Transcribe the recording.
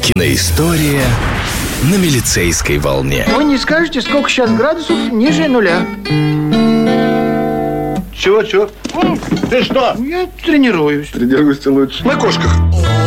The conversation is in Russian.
Киноистория на Милицейской волне. Вы не скажете, сколько сейчас градусов ниже нуля? Чего? Ты что? Я тренируюсь. Тренируешься лучше. На кошках.